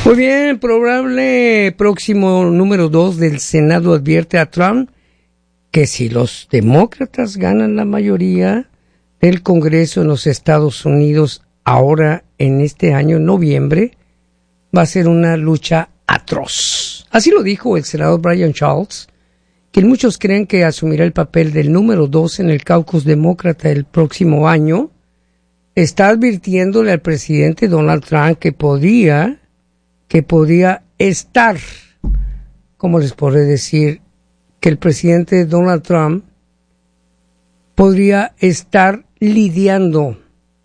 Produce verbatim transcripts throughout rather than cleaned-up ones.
Muy bien, probable próximo número dos del Senado advierte a Trump que si los demócratas ganan la mayoría del Congreso en los Estados Unidos ahora en este año, noviembre, va a ser una lucha atroz. Así lo dijo el senador Brian Charles, quien muchos creen que asumirá el papel del número dos en el caucus demócrata el próximo año. Está advirtiéndole al presidente Donald Trump que podría, que podría estar, ¿cómo les podré decir? Que el presidente Donald Trump podría estar lidiando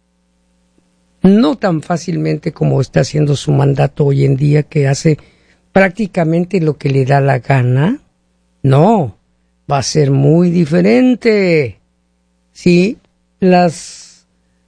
no tan fácilmente como está haciendo su mandato hoy en día, que hace prácticamente lo que le da la gana. No, va a ser muy diferente. Sí, las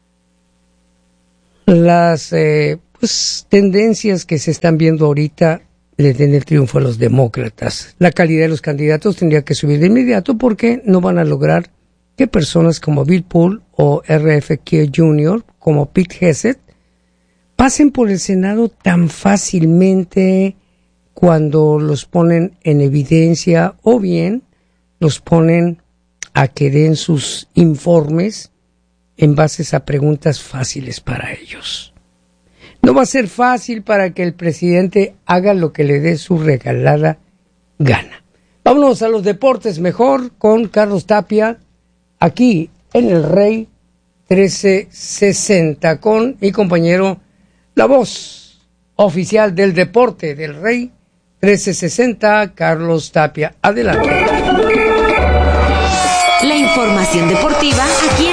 las eh, pues, tendencias que se están viendo ahorita le den el triunfo a los demócratas. La calidad de los candidatos tendría que subir de inmediato porque no van a lograr que personas como Bill Poole o R F K junior, como Pete Hegseth, pasen por el Senado tan fácilmente cuando los ponen en evidencia o bien los ponen a que den sus informes en base a preguntas fáciles para ellos. No va a ser fácil para que el presidente haga lo que le dé su regalada gana. Vámonos a los deportes mejor con Carlos Tapia, aquí en el Rey trece sesenta, con mi compañero, la voz oficial del deporte del Rey trece sesenta, Carlos Tapia. Adelante. La información deportiva aquí